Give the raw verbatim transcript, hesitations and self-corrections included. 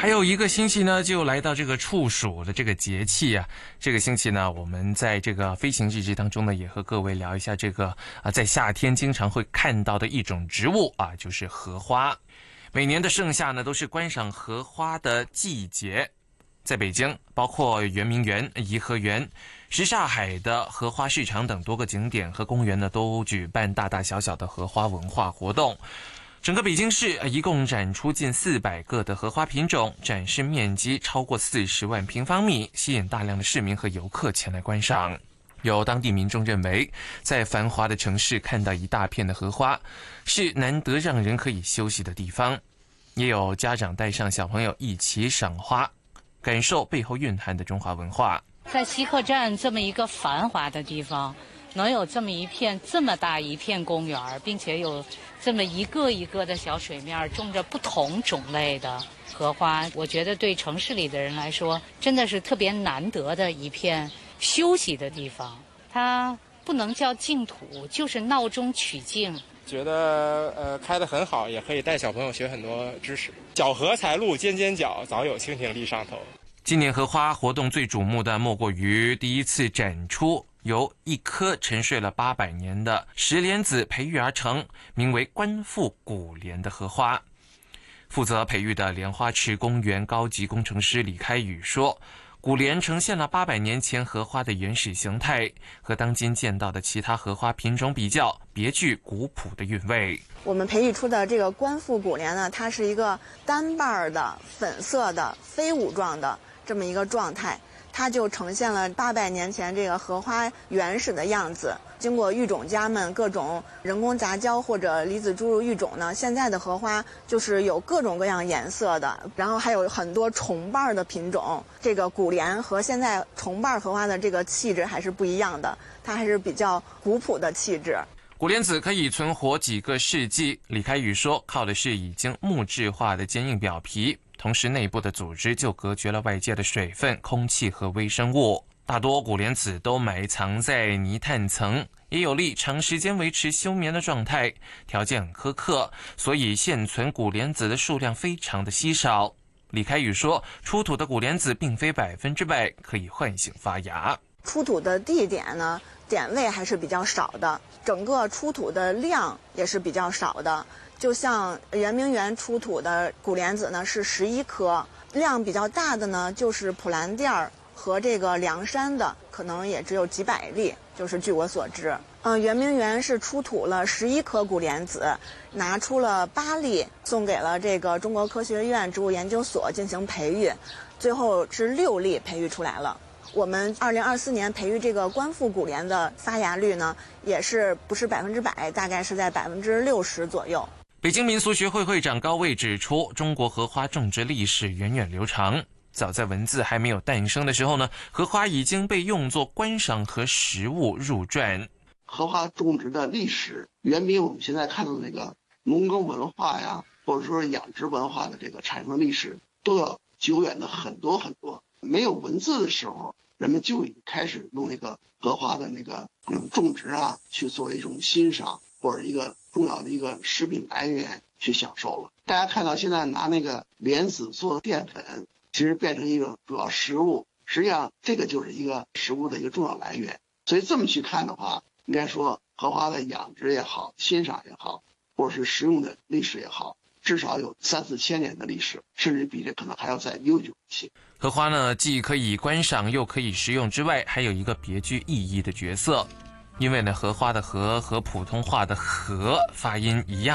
还有一个星期呢，就来到这个处暑的这个节气啊。这个星期呢，我们在这个飞行日志当中呢，也和各位聊一下这个啊，在夏天经常会看到的一种植物啊，就是荷花。每年的盛夏呢，都是观赏荷花的季节。在北京，包括圆明园、颐和园、什刹海的荷花市场等多个景点和公园呢，都举办大大小小的荷花文化活动。整个北京市一共展出近四百个的荷花品种，展示面积超过四十万平方米，吸引大量的市民和游客前来观赏。有当地民众认为，在繁华的城市看到一大片的荷花，是难得让人可以休息的地方。也有家长带上小朋友一起赏花，感受背后蕴含的中华文化。 在西客站这么一个繁华的地方，能有这么一片这么大一片公园，并且有这么一个一个的小水面，种着不同种类的荷花，我觉得对城市里的人来说，真的是特别难得的一片休息的地方。它不能叫净土，就是闹中取静。 觉得呃开得很好，也可以带小朋友学很多知识。小荷才露尖尖角，早有蜻蜓立上头。 今年荷花活动最瞩目的莫过于第一次展出由一棵沉睡了八百年的石莲子培育而成，名为观复古莲的荷花。负责培育的莲花池公园高级工程师李开宇说，古莲呈现了八百年前荷花的原始形态，和当今见到的其他荷花品种比较，别具古朴的韵味。 我们培育出的这个观复古莲呢，它是一个单瓣的粉色的飞舞状的这么一个状态，它就呈现了八百年前这个荷花原始的样子。经过育种家们各种人工杂交或者离子注入育种呢，现在的荷花就是有各种各样颜色的，然后还有很多重瓣的品种。这个古莲和现在重瓣荷花的这个气质还是不一样的，它还是比较古朴的气质。 古莲子可以存活几个世纪，李开宇说，靠的是已经木质化的坚硬表皮，同时内部的组织就隔绝了外界的水分、空气和微生物。大多古莲子都埋藏在泥炭层，也有利长时间维持休眠的状态，条件很苛刻，所以现存古莲子的数量非常的稀少。李开宇说，出土的古莲子并非百分之百可以唤醒发芽。 出土的地点呢，点位还是比较少的，整个出土的量也是比较少的。就像圆明园出土的古莲子呢是十一颗，量比较大的呢就是普兰店儿和这个凉山的，可能也只有几百粒，就是据我所知。嗯，圆明园是出土了十一颗古莲子，拿出了八粒送给了这个中国科学院植物研究所进行培育，最后是六粒培育出来了。我们二零二四年培育这个观复古莲的发芽率呢，也是不是百分之百，大概是在百分之六十左右。 北京民俗学会会长高卫指出，中国荷花种植历史源远流长。早在文字还没有诞生的时候呢，荷花已经被用作观赏和食物入传。 荷花种植的历史远比我们现在看到的那个农耕文化呀，或者说养殖文化的这个产生历史都要久远的很多很多。没有文字的时候，人们就已经开始用那个荷花的那个嗯种植啊，去作为一种欣赏或者一个重要的一个食品来源去享受了。大家看到现在拿那个莲子做淀粉，其实变成一个主要食物，实际上这个就是一个食物的一个重要来源。所以这么去看的话，应该说荷花的养殖也好，欣赏也好，或者是食用的历史也好，至少有三四千年的历史，甚至比这可能还要再悠久一些。 荷花呢，既可以观赏又可以食用之外，还有一个别具意义的角色。因为呢，荷花的荷和普通话的荷发音一样。